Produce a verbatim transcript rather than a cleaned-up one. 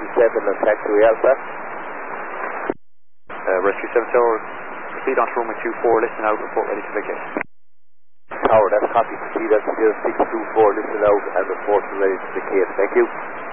seven and taxiway Alpha. Uh, Rescue seven Tower, proceed on to runway two four, listen out, report ready to vacate. Tower, that's copy. Proceed on to zero six two four, listen out and report ready to vacate. Thank you.